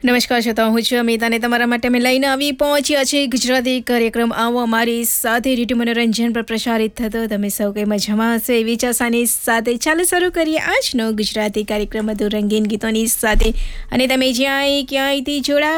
નમસ્કાર શ્રોતાઓ, હું છું અમિત અને તમારા માટે મેં લઈને આવી પહોંચ્યા છે ગુજરાતી કાર્યક્રમ આવો અમારી સાથે રેડિયો મનોરંજન પર પ્રસારિત થતો. તમે સૌ કંઈ મજામાં હશે એવી આશાની સાથે ચાલો શરૂ કરીએ આજનો ગુજરાતી કાર્યક્રમ મધુર રંગીન ગીતોની સાથે. અને તમે જ્યાં ક્યાંયથી જોડાઓ